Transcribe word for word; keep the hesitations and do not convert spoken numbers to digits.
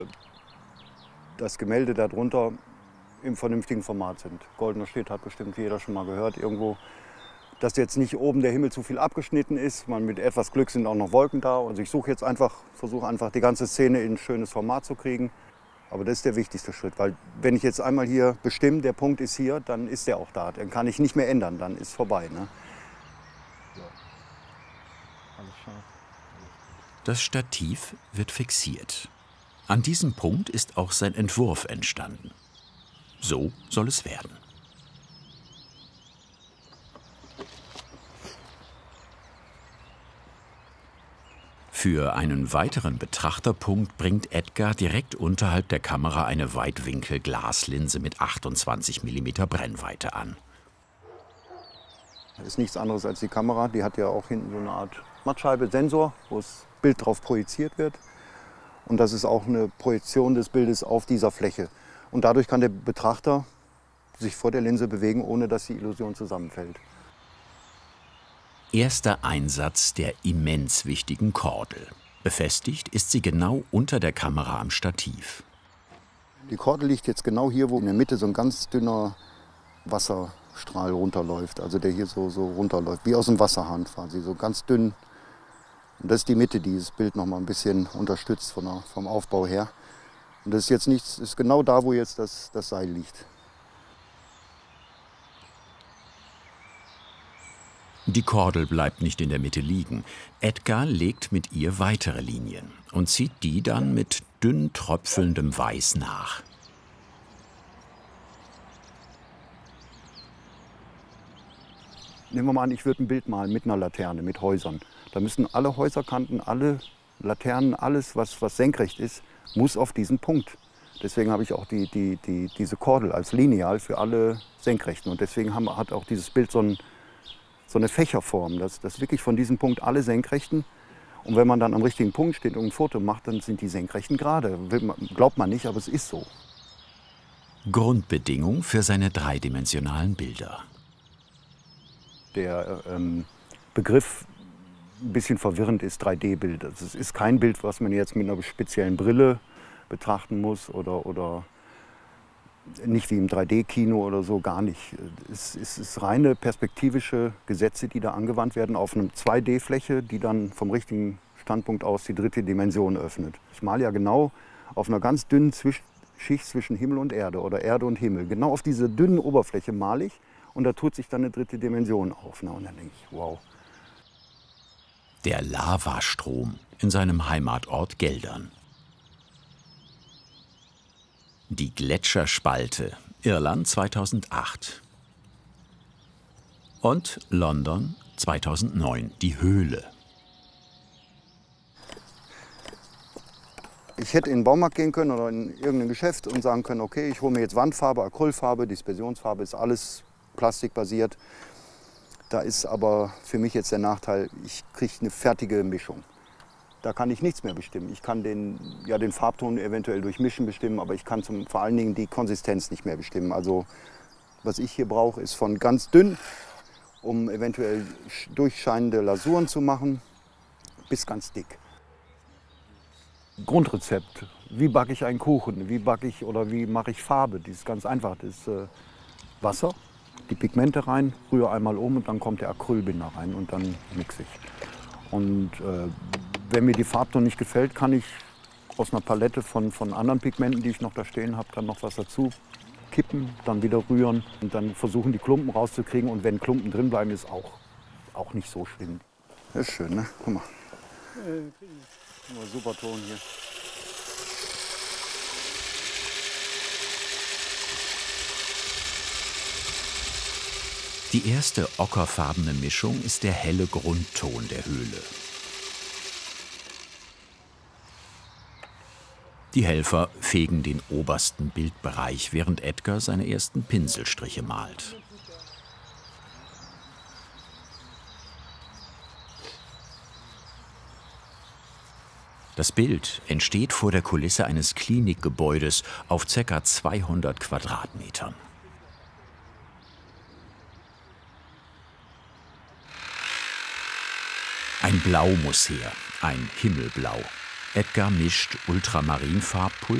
Dass Gemälde darunter im vernünftigen Format sind. Goldener Schnitt hat bestimmt jeder schon mal gehört irgendwo. Dass jetzt nicht oben der Himmel zu viel abgeschnitten ist. Man, mit etwas Glück sind auch noch Wolken da. Also ich suche jetzt einfach, versuche einfach die ganze Szene in ein schönes Format zu kriegen. Aber das ist der wichtigste Schritt, weil wenn ich jetzt einmal hier bestimme, der Punkt ist hier, dann ist der auch da. Dann kann ich nicht mehr ändern, dann ist vorbei. Ne? Das Stativ wird fixiert. An diesem Punkt ist auch sein Entwurf entstanden. So soll es werden. Für einen weiteren Betrachterpunkt bringt Edgar direkt unterhalb der Kamera eine Weitwinkel-Glaslinse mit achtundzwanzig Millimeter Brennweite an. Das ist nichts anderes als die Kamera. Die hat ja auch hinten so eine Art Mattscheibe, Sensor, wo das Bild drauf projiziert wird. Und das ist auch eine Projektion des Bildes auf dieser Fläche. Und dadurch kann der Betrachter sich vor der Linse bewegen, ohne dass die Illusion zusammenfällt. Erster Einsatz der immens wichtigen Kordel. Befestigt ist sie genau unter der Kamera am Stativ. Die Kordel liegt jetzt genau hier, wo in der Mitte so ein ganz dünner Wasserstrahl runterläuft. Also der hier so, so runterläuft, wie aus dem Wasserhahn quasi, so ganz dünn. Und das ist die Mitte, die das Bild noch mal ein bisschen unterstützt von der, vom Aufbau her. Und das ist jetzt nichts, ist genau da, wo jetzt das, das Seil liegt. Die Kordel bleibt nicht in der Mitte liegen. Edgar legt mit ihr weitere Linien und zieht die dann mit dünn tröpfelndem Weiß nach. Nehmen wir mal an, ich würde ein Bild malen mit einer Laterne, mit Häusern. Da müssen alle Häuserkanten, alle Laternen, alles, was, was senkrecht ist, muss auf diesen Punkt. Deswegen habe ich auch die, die, die, diese Kordel als Lineal für alle Senkrechten. Und deswegen haben, hat auch dieses Bild so, ein, so eine Fächerform, dass, dass wirklich von diesem Punkt alle Senkrechten. Und wenn man dann am richtigen Punkt steht und ein Foto macht, dann sind die Senkrechten gerade. Glaubt man nicht, aber es ist so. Grundbedingung für seine dreidimensionalen Bilder. Der ähm, Begriff ein bisschen verwirrend ist drei D-Bild. Also es ist kein Bild, was man jetzt mit einer speziellen Brille betrachten muss oder, oder nicht wie im drei D-Kino oder so, gar nicht. Es, es ist reine perspektivische Gesetze, die da angewandt werden auf einer zwei D-Fläche, die dann vom richtigen Standpunkt aus die dritte Dimension öffnet. Ich male ja genau auf einer ganz dünnen Zwisch Schicht zwischen Himmel und Erde oder Erde und Himmel. Genau auf diese dünnen Oberfläche male ich und da tut sich dann eine dritte Dimension auf. Na, und dann denke ich, wow. Der Lavastrom in seinem Heimatort Geldern. Die Gletscherspalte, Irland zweitausendacht. Und London zweitausendneun, die Höhle. Ich hätte in den Baumarkt gehen können oder in irgendein Geschäft und sagen können, okay, ich hole mir jetzt Wandfarbe, Acrylfarbe, Dispersionsfarbe, ist alles plastikbasiert. Da ist aber für mich jetzt der Nachteil, ich kriege eine fertige Mischung. Da kann ich nichts mehr bestimmen. Ich kann den, ja, den Farbton eventuell durch Mischen bestimmen, aber ich kann zum, vor allen Dingen die Konsistenz nicht mehr bestimmen. Also was ich hier brauche, ist von ganz dünn, um eventuell durchscheinende Lasuren zu machen, bis ganz dick. Grundrezept. Wie backe ich einen Kuchen? Wie backe ich oder wie mache ich Farbe? Das ist ganz einfach. Das ist äh, Wasser, die Pigmente rein, rühre einmal um und dann kommt der Acrylbinder rein und dann mixe ich. Und äh, wenn mir die Farbton nicht gefällt, kann ich aus einer Palette von, von anderen Pigmenten, die ich noch da stehen habe, dann noch was dazu kippen, dann wieder rühren und dann versuchen, die Klumpen rauszukriegen. Und wenn Klumpen drin bleiben, ist auch, auch nicht so schlimm. Das ist schön, ne? Guck mal. Guck mal, super Ton hier. Die erste ockerfarbene Mischung ist der helle Grundton der Höhle. Die Helfer fegen den obersten Bildbereich, während Edgar seine ersten Pinselstriche malt. Das Bild entsteht vor der Kulisse eines Klinikgebäudes auf ca. zweihundert Quadratmetern. Ein Blau muss her, ein Himmelblau. Edgar mischt Ultramarinfarbpulver